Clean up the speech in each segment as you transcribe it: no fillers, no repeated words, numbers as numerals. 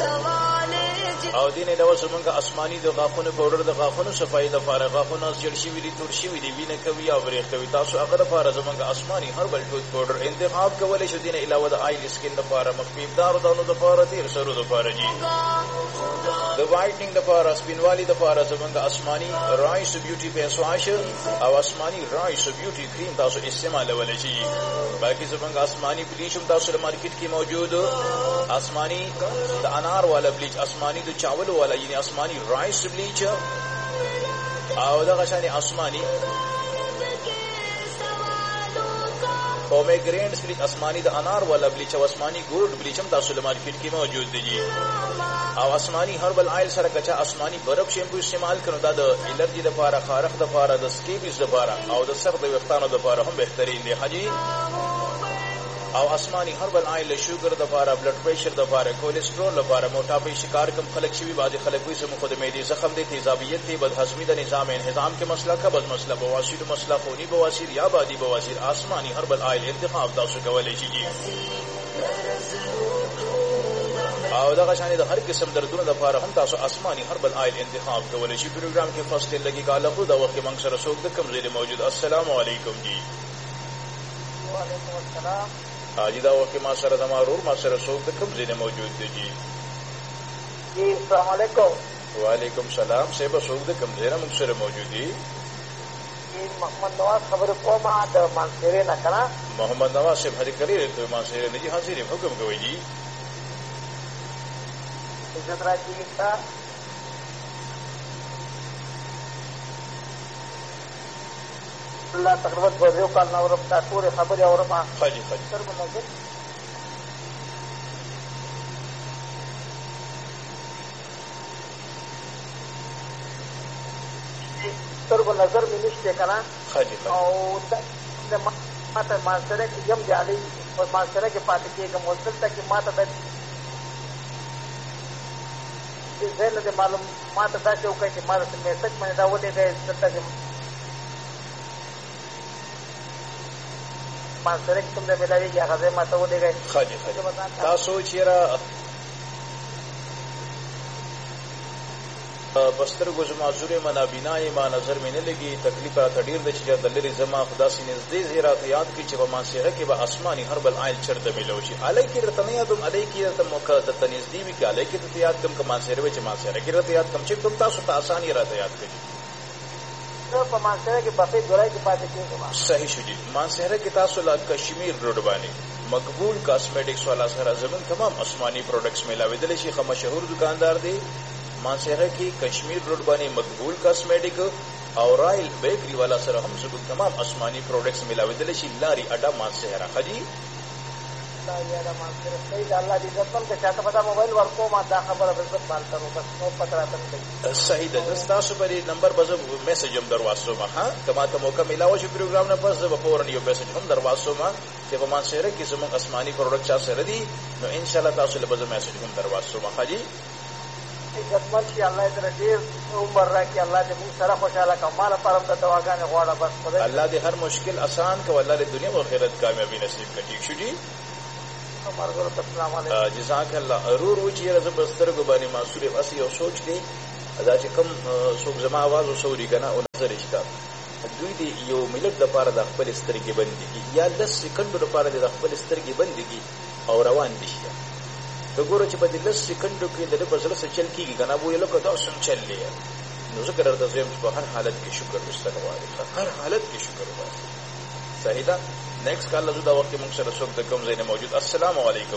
او دین ډول زمونږ آسماني د غاښونو پاوډر د غاښونو صفایي لپاره غاښونه جړ شوي دي تور شوي دي وینه کوي او بریښ کوي تاسو هغه لپاره زمونږ آسماني هربل ټوث پاوډر انتخاب کولی شو دین علاوه د آیل سکین لپاره مخفیفدارو دانو لپاره تیر سرو لپاره جی د وایټنینګ لپاره سپینوالي لپاره زمونږ آسماني رایس بیوټي فیس واش او آسماني رایس بیوټي کریم تاسو استعمالولی شي باقي زمونږ آسماني بلیچ هم تاسو مارکیټ کې موجود آسماني د انار والا بلیچ آسماني د چاول والا یعنی آسمانی رائس بلیچ او دغه شان آسمانی پومیگرینټ بلیچ آسمانی د انار والا بلیچ او آسمانی ګولډ بلیچ هم تاسو له مارکیټ کې موجود دي او آسمانی هربل آیل سره کچا آسمانی برف شیمپو استعمال کړو دا د الرجی لپاره خارق لپاره د سکیبز لپاره او د سر د وختانو لپاره هم بهترین دی حجی او آسمانی هربل آیل شوګر د لپاره بلډ پریشر د لپاره کولیسټرول لپاره موټاپۍ شکار کم خلک شوی بعض خلک وي سم خود معدې زخم دي تیزابیت دي بدهضمي د نظام انهضام کې مسله قبض مسله بواسیر مسله خونی بواسیر یا بادي بواسیر آسمانی هربل آیل انتخاب تاسو کولای شئ او دغه شان د هر قسم دردونو لپاره هم تاسو آسمانی هربل آیل انتخاب کولای شئ پروګرام کې فاصله لګي کاله خو دا وخت موږ سره څوک د کم ځای موجود السلام علیکم جی وعلیکم السلام حاجی دا وقت ما سره دمارور ما سره څوک د کوم ځای موجود دی جی السلام علیکم وعلیکم السلام صاحب څوک د کوم ځای موږ سره موجود دی محمد نواز خبر کوم د مانسيره نه کړه محمد نواز صاحب هرې کړی ته مانسيره نه جی حاضر حکم کوي جی عزت راځي تا الله تقریبا بوزیو کال نو ورم تا ټول خبري اورم خاجي سترګو نظر مې نشته کنه خاجي او د ماته مانسره کې یم جالي او مانسره کې پاتې کېږم مستل ته کې ماته د زه نه معلوم ماته دا چې وکړي چې ماته میسج باندې دا ودی دی ستاسو مانسره کې کوم ځای ملایي هغه ماته ودی دی خاجي تاسو چیرې بسترګو زما زوري منابینای ما نظر مې نه لګي تکلیف را تډیر د چې د لری زما خدا سي نږدې زیرات یاد کی چې په مانسره کې به آسماني هربل آیل چرته ملوشي علي کې رته نه یادم علي کې رته موقع د تنزدې وی کې علي کې ته یاد کم کمانسره وي چې مانسره کې رته یاد کم چې کوم تاسو ته آساني راته یاد کړي په مانسره کې په جوړای کې پاتې کېږم صحیح شو دي مانسره کې تاسو لا کشمیر روډ باندې مقبول کاسمیټکس والا سره زمون تمام آسماني پروډکټس ملاوي شي خو مشهور دکاندار دی مانسره کې کشمیر روډ باندې مقبول کاسمیټک او رائل بیکری والا سره هم زموږ تمام آسماني پروډکټس ملاوي شي لاري اډا مانسره خدي لا یاره مانسره صحیح الله دې ځپل که چاته پتا موبایل ورکو ما دا خبره به زړه مال ترو بس نو پتا راته صحیح ده تاسو په نمبر بزو میسج هم دروازه ما ها کما ته موقع ملاوي شي پروګرام نه پس به فورن یو میسج هم دروازه ما چې په مانسره کې زموږ آسماني پروډکټ چا سره دي نو ان شاء الله تاسو له بزو میسج هم دروازه ما خدي خدمت شي الله دې ډېر عمر راکړي الله دې موږ سره خوشاله کړي مال پرم ته دواګانې غواړه بس خدای الله دې هر مشکل آسان کړي الله دې دنیا او آخرت کامیابی نصیب کړي ٹھیک شو جی السلام علیکم جزاک الله ضرور و چې رزق بسترګو باندې مسؤلیت اسی او سوچ دی دا چې کوم څوک زما आवाज او سوري کنه او نظر اشتا دوی دې یو ملت د لپاره د خپل سترګې بندي یا 10 سکند لپاره د خپل سترګې بندي او روان دي وګوره چې په دې 10 سکندو کې د بزله څه چل کیږي کنه وو یو کدا څنګه چللی نو ذکر درته زم په هر حالت کې شکر واستغفار هر حالت کې شکر وایي صحیح ده نیکسٹ کال له دا وخت موږ سره څوک د کوم ځای نه موجود السلام علیکم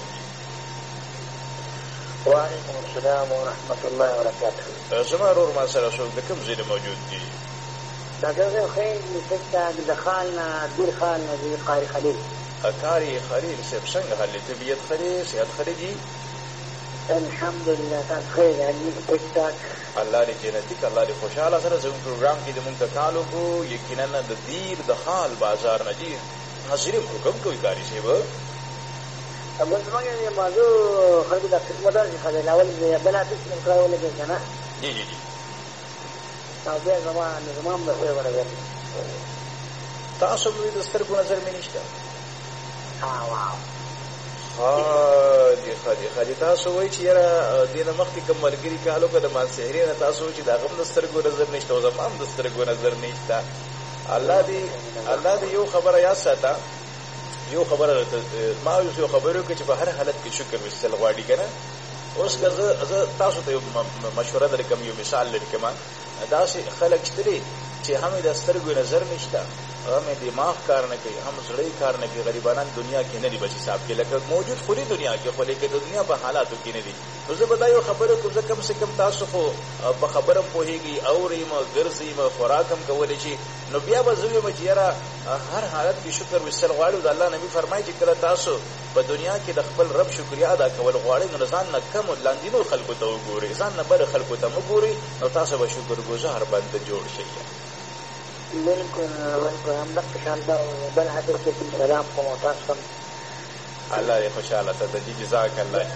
وعلیکم السلام ورحمۃ اللہ وبرکاتہ زما رور ما سره څوک د کوم ځای نه موجود دي دا زه خیر نشته د خان دیر خان دی قاری خلیل قاری خلیل صاحب څنګه حالت طبیعت خلیل صحت خلیجی الحمدلله تاسو خیر یعنی ټیک الله دې جنتی الله دې خوشاله سره زموږ پروګرام کې د مونږ تعالو کو یقینا د دیر د خال بازار نجی حاضرین حکم کوي کاری صاحب ابو زمانه یې مازو خلک د خدمت راځي خلک اول یې بل تاسو څنګه کراول کې کنه جی او بیا زمان به ورغلی تاسو به د سترګو نظر مې نشته واو خالي تاسو وایي چې یاره دینه مخکې کوم ملګري کالو که د مانسهري نه تاسو چې د هغه هم د سترګو نظر نشته او زما هم د سترګو نظر نشته. الله دې یو خبره یاد ساته، یو خبره ما یو خبره وکړه چې په هر حالت کې شکر وستل غواړي که نه. اوس که زه تاسو ته یو مشوره درکم، یو مثال درکم. داسې خلک شته دي چې هم د سترګو نظر نشته، هم دماغ کار نه کوي، هم زړه کار نه کوي. غریبانان دنیا کې نه دي بچ حساب کې، لکه موجود خوري دنیا کې، خو لیکن د دنیا په حالاتو کې نه دي. نو زه به دا یو خبره کوم، زه کم سے کم تاسو خو په خبره پوهېږي، اورئ م، ګرځئ م، خوراک هم کولی شي. نو بیا به زه وایم چې یاره هر حالت کې شکر وستل غواړو. د الله نبي فرمایي چې کله تاسو په دنیا کې د خپل رب شکریا ادا کول غواړئ، نو ځان نه کم لاندینو خلکو ته وګورئ، ځان نه بر خلکو ته مه ګورئ، نو تاسو به شکرګزار بنده جوړ شئ. بالکل هم دغه شان دا بل حدیث کې سلام کوم تاسو ته. الله دې خوشاله ته د جزاک الله.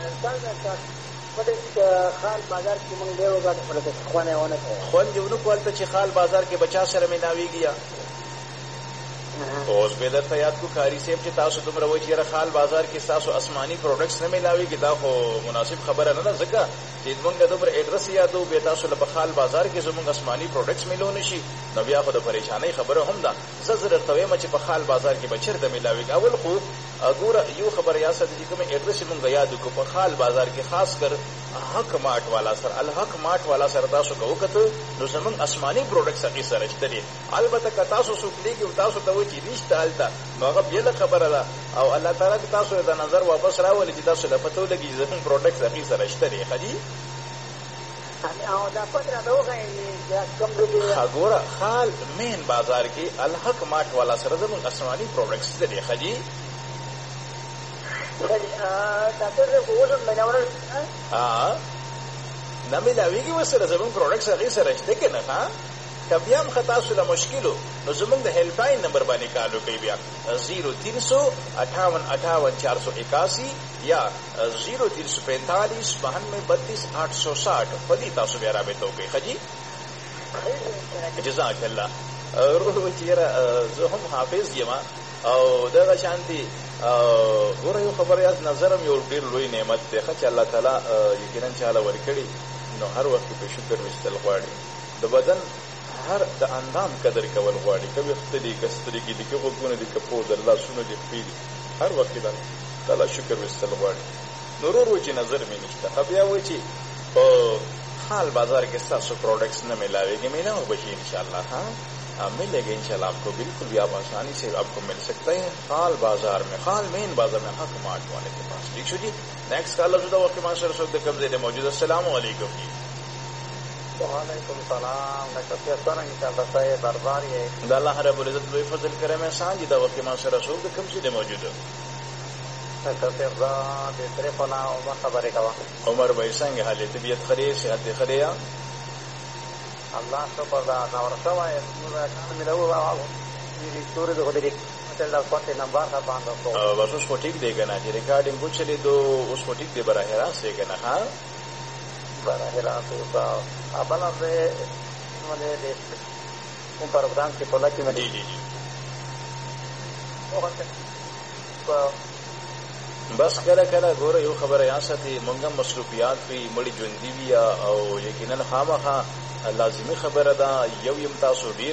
خال بازار کې مونږ ډېر وګټه خوانه ونه خوند یو نو کولته چې خال بازار کې بچا سره ملاويږي. اوس به درته یاد کو کاری صاحب چې تاسو دومره وایي چې خال بازار کې تاسو آسماني پروډکټس نه ملاويږي، دا خو مناسب خبره نه ده. ځکه چې موږ دومره ایډرس یادو به تاسو له خال بازار کې زموږ آسماني پروډکټس ملو نشي، نو بیا خو د پریشانۍ خبره هم ده. زه درته وایم چې په خال بازار کې بچر د ملاويږي. اول خو ګوره یو خبر یا سره چې کوم ایډرس موږ یادو کو په خال بازار کې، خاص کر حق مارټ والا سره، الحق مارټ والا سره تاسو کو کته نو زموږ آسماني پروډکټس هغه سره شته دي. البته که تاسو سوکلیږي او تاسو ته وایي چې نشته الته، نو هغه بل خبره ده. او الله تعالی تاسو ته نظر واپس راولي چې تاسو له پتو لګي زموږ پروډکټس هغه سره شته دي. خدي او دا پتر دوغه یا کوم دې ګوره خال مین بازار کې الحق مارټ والا سره زموږ آسماني پروډکټس دي. خدي نه ملاویږي ورسره زموږ پروډکټس هغې سره شته که نه. ها که بیا هم ښه تاسو له مشکلو نو زموږ د هیلپ لاین نمبر باندې کال وکړئ، بیا 0358 یا 0345 92 860 په دې تاسو بیا رابطه وکړئ. ښه جي جزاک الله. ورو چې یاره زه هم حافظ یم او دغه شانتي ګوره یو خبره یاد، نظرم یو ډېر لوی نعمت دی چې الله تعالی یقینا چاله ورکړي. نو هر وخت په شکر وستل غواړي، د بدن هر د اندام قدر کول غواړي، که ویښته دي، که سترګې دي، که غوږونه دي، که پوزه، لاسونه دي، پښې دي، هر وخت د تعالی شکر وستل غواړي. نو ورو چې نظر مې نشته، بیا وایي چې په حال بازار کې ستاسو پروډکټس نه ملاویږي، میلاو بشي انشاءاللہ. हाँ मिलेगा इंशाल्लाह आपको बिल्कुल भी, आप आसानी से आपको मिल सकता है खाल बाजार में, खाल मेन बाजार में, हक मार्ट वाले के पास. ठीक जी. नेक्स्ट कॉल जुदा वक्त मास्टर सौद कब्जे में मौजूद. अस्सलाम वालेकुम जी. वालेकुम सलाम. नशे सोना इंशाल्लाह से दरबार है अल्लाह रब्बुल इज्जत वे फजल करे में सान जुदा वक्त मास्टर सौद कब्जे में मौजूद है. तफरीदा दूसरे फला उमर खबर का उमर भाई संग हाल तबीयत खरीद सेहत खरिया الله شکر دا نورسه وای نو کان ملو میری تور د غدری مثلا کوته نمبر تا باندې کو بس اس کو ٹھیک دے گا نا جی ریکارڈنگ کو چلے دو اس کو ٹھیک دے براہ راست دے گا نا. ہاں براہ راست کا ابلا سے مجھے دے un program que por la que me جی جی بس کله کله ګوره یو خبره یا ساتي مونږه مصروفیات وي مړي ژوندۍ وي او یقینا خامخا لازمي خبره ده یو یم تاسو ډیر